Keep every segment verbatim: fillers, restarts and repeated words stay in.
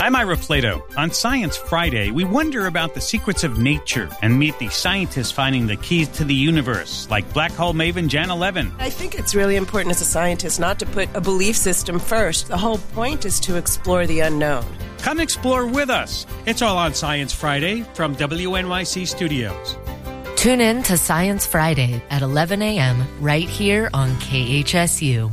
I'm Ira Flato. On Science Friday, we wonder about the secrets of nature and meet the scientists finding the keys to the universe, like black hole maven Janna Levin. I think it's really important as a scientist not to put a belief system first. The whole point is to explore the unknown. Come explore with us. It's all on Science Friday from W N Y C Studios. Tune in to Science Friday at eleven a.m. right here on K H S U.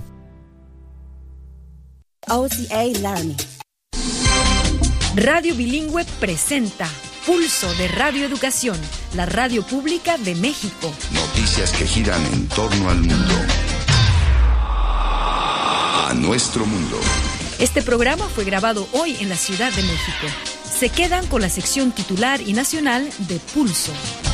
O C A Learning. Radio Bilingüe presenta Pulso de Radio Educación, la radio pública de México. Noticias que giran en torno al mundo. A nuestro mundo. Este programa fue grabado hoy en la Ciudad de México. Se quedan con la sección titular y nacional de Pulso.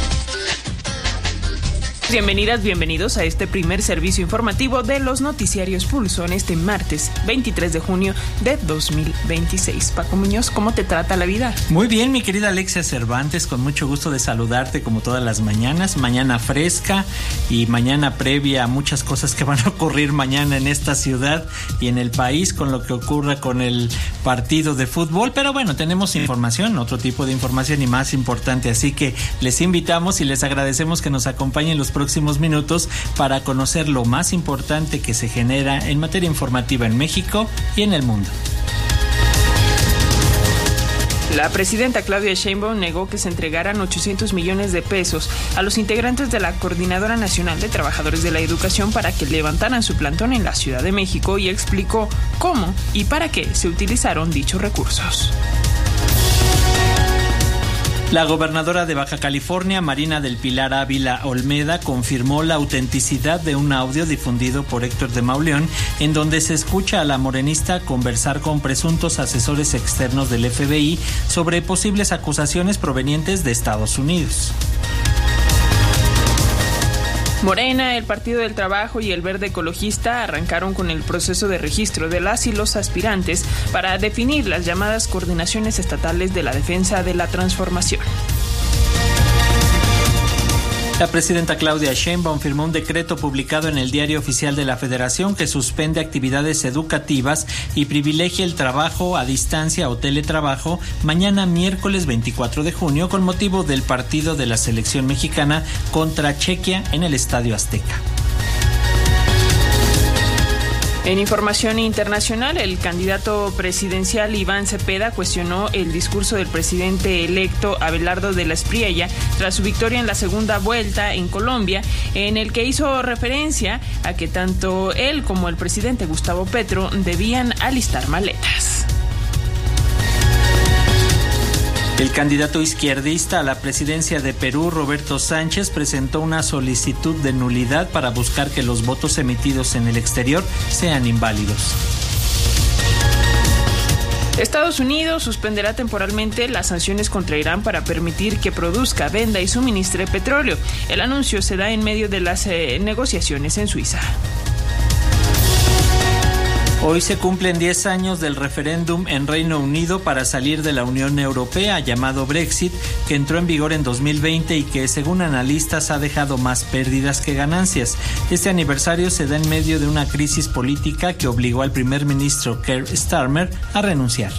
Bienvenidas, bienvenidos a este primer servicio informativo de los noticiarios Pulso en este martes veintitrés de junio de dos mil veintiséis. Paco Muñoz, ¿cómo te trata la vida? Muy bien, mi querida Alexia Cervantes, con mucho gusto de saludarte como todas las mañanas. Mañana fresca y mañana previa a muchas cosas que van a ocurrir mañana en esta ciudad y en el país con lo que ocurra con el partido de fútbol. Pero bueno, tenemos información, otro tipo de información y más importante, así que les invitamos y les agradecemos que nos acompañen los próximos minutos para conocer lo más importante que se genera en materia informativa en México y en el mundo. La presidenta Claudia Sheinbaum negó que se entregaran ochocientos millones de pesos a los integrantes de la Coordinadora Nacional de Trabajadores de la Educación para que levantaran su plantón en la Ciudad de México y explicó cómo y para qué se utilizaron dichos recursos. La gobernadora de Baja California, Marina del Pilar Ávila Olmeda, confirmó la autenticidad de un audio difundido por Héctor de Mauleón, en donde se escucha a la morenista conversar con presuntos asesores externos del F B I sobre posibles acusaciones provenientes de Estados Unidos. Morena, el Partido del Trabajo y el Verde Ecologista arrancaron con el proceso de registro de las y los aspirantes para definir las llamadas coordinaciones estatales de la defensa de la transformación. La presidenta Claudia Sheinbaum firmó un decreto publicado en el Diario Oficial de la Federación que suspende actividades educativas y privilegia el trabajo a distancia o teletrabajo mañana miércoles veinticuatro de junio con motivo del partido de la selección mexicana contra Chequia en el Estadio Azteca. En información internacional, el candidato presidencial Iván Cepeda cuestionó el discurso del presidente electo Abelardo de la Espriella tras su victoria en la segunda vuelta en Colombia, en el que hizo referencia a que tanto él como el presidente Gustavo Petro debían alistar maletas. El candidato izquierdista a la presidencia de Perú, Roberto Sánchez, presentó una solicitud de nulidad para buscar que los votos emitidos en el exterior sean inválidos. Estados Unidos suspenderá temporalmente las sanciones contra Irán para permitir que produzca, venda y suministre petróleo. El anuncio se da en medio de las eh, negociaciones en Suiza. Hoy se cumplen diez años del referéndum en Reino Unido para salir de la Unión Europea, llamado Brexit, que entró en vigor en dos mil veinte y que, según analistas, ha dejado más pérdidas que ganancias. Este aniversario se da en medio de una crisis política que obligó al primer ministro Keir Starmer a renunciar.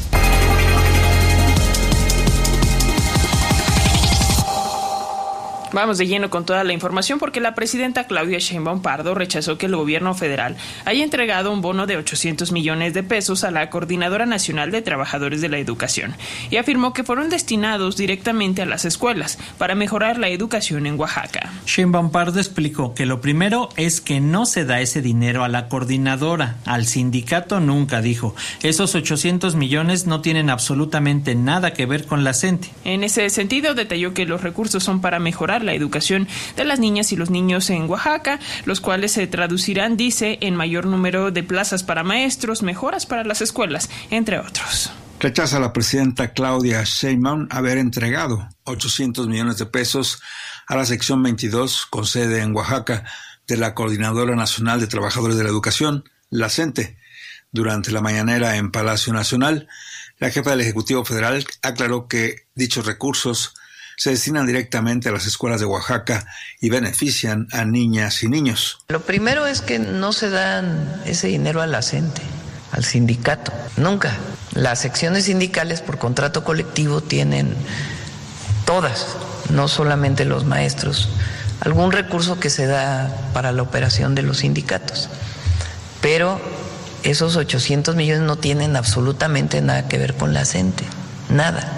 Vamos de lleno con toda la información porque la presidenta Claudia Sheinbaum Pardo rechazó que el gobierno federal haya entregado un bono de ochocientos millones de pesos a la Coordinadora Nacional de Trabajadores de la Educación y afirmó que fueron destinados directamente a las escuelas para mejorar la educación en Oaxaca. Sheinbaum Pardo explicó que lo primero es que no se da ese dinero a la coordinadora, al sindicato nunca, dijo. Esos ochocientos millones no tienen absolutamente nada que ver con la CENTE. En ese sentido, detalló que los recursos son para mejorar la educación de las niñas y los niños en Oaxaca, los cuales se traducirán, dice, en mayor número de plazas para maestros, mejoras para las escuelas, entre otros. Rechaza la presidenta Claudia Sheinbaum haber entregado ochocientos millones de pesos a la sección veintidós con sede en Oaxaca de la Coordinadora Nacional de Trabajadores de la Educación, la CENTE. Durante la mañanera en Palacio Nacional, la jefa del Ejecutivo Federal aclaró que dichos recursos se destinan directamente a las escuelas de Oaxaca y benefician a niñas y niños. Lo primero es que no se dan ese dinero a la CENTE. al sindicato, nunca. Las secciones sindicales por contrato colectivo tienen todas, no solamente los maestros, algún recurso que se da para la operación de los sindicatos, pero esos ochocientos millones no tienen absolutamente nada que ver con la CENTE, nada.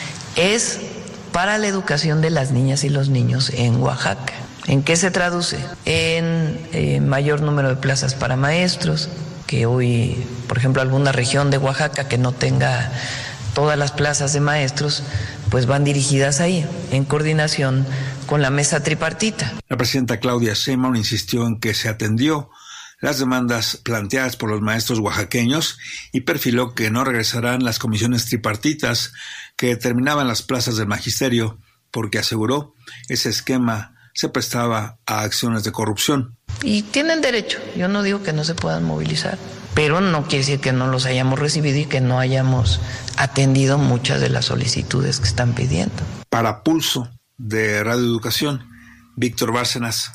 Es para la educación de las niñas y los niños en Oaxaca. ¿En qué se traduce? En eh, mayor número de plazas para maestros, que hoy, por ejemplo, alguna región de Oaxaca que no tenga todas las plazas de maestros, pues van dirigidas ahí, en coordinación con la mesa tripartita. La presidenta Claudia Sheinbaum insistió en que se atendió las demandas planteadas por los maestros oaxaqueños y perfiló que no regresarán las comisiones tripartitas que determinaban las plazas del magisterio, porque aseguró ese esquema se prestaba a acciones de corrupción. Y tienen derecho, yo no digo que no se puedan movilizar, pero no quiere decir que no los hayamos recibido y que no hayamos atendido muchas de las solicitudes que están pidiendo. Para Pulso de Radio Educación, Víctor Bárcenas.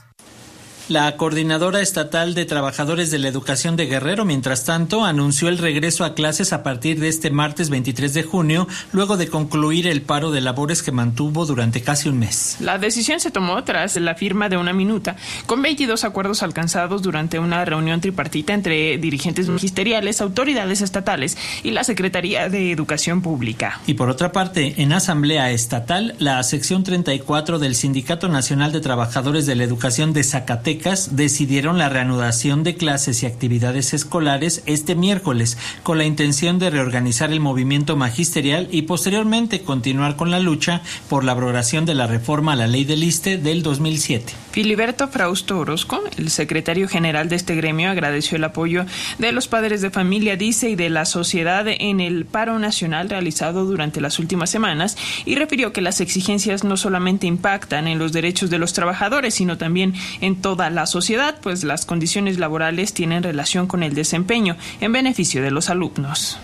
La Coordinadora Estatal de Trabajadores de la Educación de Guerrero, mientras tanto, anunció el regreso a clases a partir de este martes veintitrés de junio, luego de concluir el paro de labores que mantuvo durante casi un mes. La decisión se tomó tras la firma de una minuta, con veintidós acuerdos alcanzados durante una reunión tripartita entre dirigentes magisteriales, autoridades estatales y la Secretaría de Educación Pública. Y por otra parte, en Asamblea Estatal, la sección treinta y cuatro del Sindicato Nacional de Trabajadores de la Educación de Zacatecas decidieron la reanudación de clases y actividades escolares este miércoles, con la intención de reorganizar el movimiento magisterial y posteriormente continuar con la lucha por la abrogación de la reforma a la ley del I S S S T E del dos mil siete. Filiberto Frausto Orozco, el secretario general de este gremio, agradeció el apoyo de los padres de familia, dice, y de la sociedad en el paro nacional realizado durante las últimas semanas, y refirió que las exigencias no solamente impactan en los derechos de los trabajadores, sino también en toda la sociedad, pues las condiciones laborales tienen relación con el desempeño en beneficio de los alumnos.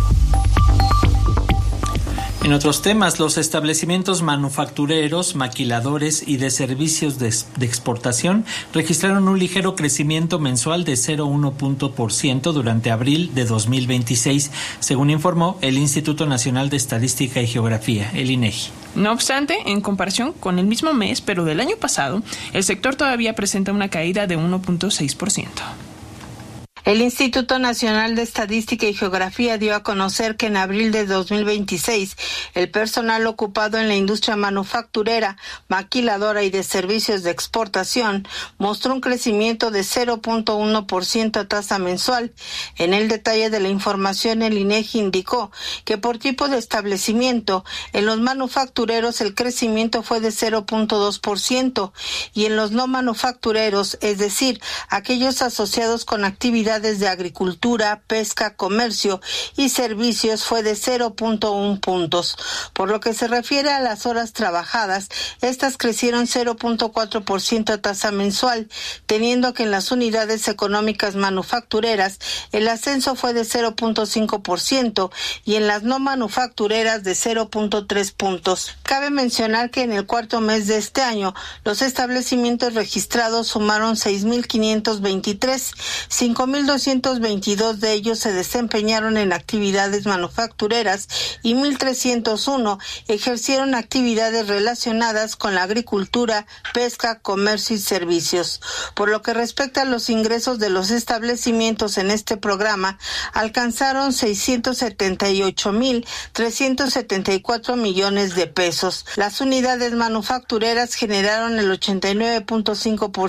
En otros temas, los establecimientos manufactureros, maquiladores y de servicios de, de exportación registraron un ligero crecimiento mensual de cero punto uno punto por ciento durante abril de dos mil veintiséis, según informó el Instituto Nacional de Estadística y Geografía, el INEGI. No obstante, en comparación con el mismo mes, pero del año pasado, el sector todavía presenta una caída de uno punto seis por ciento. El Instituto Nacional de Estadística y Geografía dio a conocer que en abril de dos mil veintiséis el personal ocupado en la industria manufacturera, maquiladora y de servicios de exportación mostró un crecimiento de cero punto uno por ciento a tasa mensual. En el detalle de la información, el INEGI indicó que por tipo de establecimiento, en los manufactureros el crecimiento fue de cero punto dos por ciento y en los no manufactureros, es decir, aquellos asociados con actividades de agricultura, pesca, comercio y servicios, fue de cero punto uno puntos. Por lo que se refiere a las horas trabajadas, estas crecieron cero punto cuatro por ciento a tasa mensual, teniendo que en las unidades económicas manufactureras el ascenso fue de cero punto cinco por ciento y en las no manufactureras de cero punto tres puntos. Cabe mencionar que en el cuarto mes de este año, los establecimientos registrados sumaron seis mil quinientos veintitrés, cinco mil doscientos veintidós de ellos se desempeñaron en actividades manufactureras y mil trescientos uno ejercieron actividades relacionadas con la agricultura, pesca, comercio y servicios. Por lo que respecta a los ingresos de los establecimientos en este programa, alcanzaron seiscientos setenta y ocho mil trescientos setenta y cuatro millones de pesos. Las unidades manufactureras generaron el ochenta y nueve punto cinco por ciento